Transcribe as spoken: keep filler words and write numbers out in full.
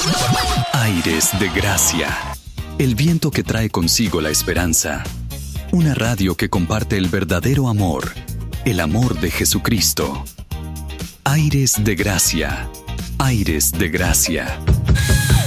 Aires de Gracia. El viento que trae consigo la esperanza. Una radio que comparte el verdadero amor, el amor de Jesucristo. Aires de Gracia. Aires de Gracia.